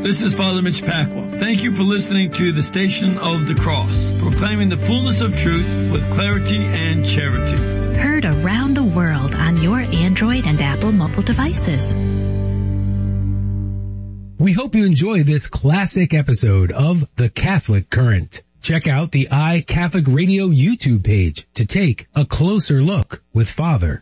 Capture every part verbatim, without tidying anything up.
This is Father Mitch Pacwa. Thank you for listening to the Station of the Cross, proclaiming the fullness of truth with clarity and charity. Heard around the world on your Android and Apple mobile devices. We hope you enjoy this classic episode of The Catholic Current. Check out the iCatholic Radio YouTube page to take a closer look with Father.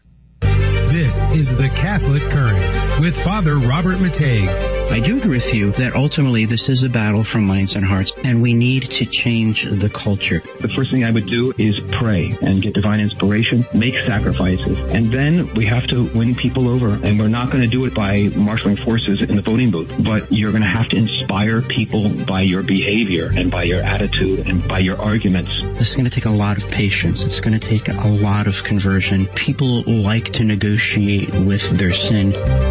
This is The Catholic Current with Father Robert Matej. I do agree with you that ultimately this is a battle for minds and hearts, and we need to change the culture. The first thing I would do is pray and get divine inspiration, make sacrifices, and then we have to win people over. And we're not going to do it by marshaling forces in the voting booth, but you're going to have to inspire people by your behavior and by your attitude and by your arguments. This is going to take a lot of patience. It's going to take a lot of conversion. People like to negotiate with their sin.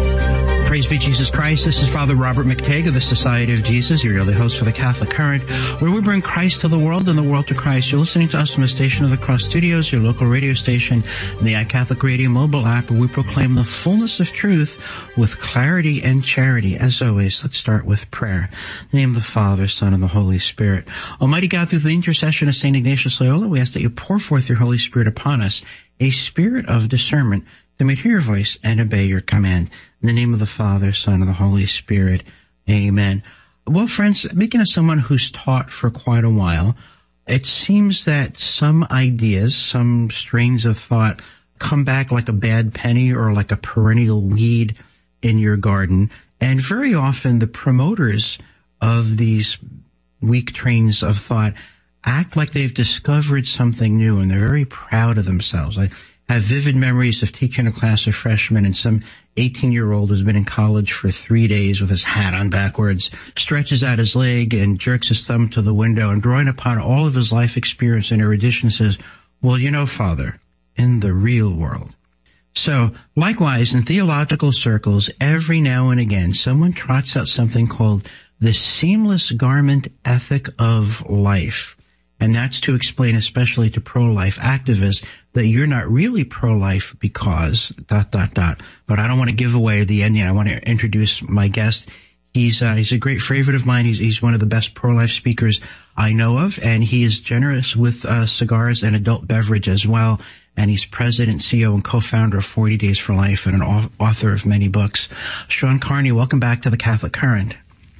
Praise be Jesus Christ. This is Father Robert McTague of the Society of Jesus. You're the host for the Catholic Current, where we bring Christ to the world and the world to Christ. You're listening to us from the Station of the Cross Studios, your local radio station, and the iCatholic Radio mobile app, where we proclaim the fullness of truth with clarity and charity. As always, let's start with prayer. In the name of the Father, Son, and the Holy Spirit. Almighty God, through the intercession of Saint Ignatius Loyola, we ask that you pour forth your Holy Spirit upon us, a spirit of discernment, to hear your voice and obey your command. In the name of the Father, Son, and the Holy Spirit. Amen. Well, friends, speaking as someone who's taught for quite a while, it seems that some ideas, some strains of thought come back like a bad penny or like a perennial weed in your garden. And very often the promoters of these weak trains of thought act like they've discovered something new, and they're very proud of themselves. I have vivid memories of teaching a class of freshmen, and some eighteen-year-old who's been in college for three days with his hat on backwards stretches out his leg and jerks his thumb to the window, and drawing upon all of his life experience and erudition says, well, you know, Father, in the real world. So, likewise, in theological circles, every now and again, someone trots out something called the seamless garment ethic of life. And that's to explain, especially to pro-life activists, that you're not really pro-life because dot, dot, dot. But I don't want to give away the ending. I want to introduce my guest. He's, uh, he's a great favorite of mine. He's, he's one of the best pro-life speakers I know of, and he is generous with, uh, cigars and adult beverage as well. And he's president, C E O, and co-founder of forty Days for Life and an author of many books. Sean Carney, welcome back to the Catholic Current.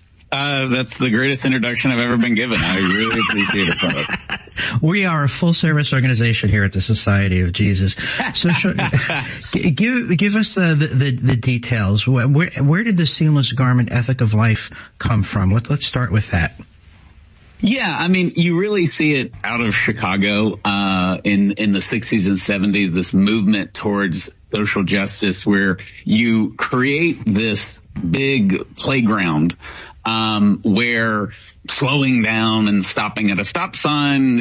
Uh, that's the greatest introduction I've ever been given. I really appreciate it, brother. We are a full-service organization here at the Society of Jesus. So, give give us the the, the details. Where where did the seamless garment ethic of life come from? Let, let's start with that. Yeah, I mean, you really see it out of Chicago uh in in the sixties and seventies. This movement towards social justice, where you create this big playground. Um, where slowing down and stopping at a stop sign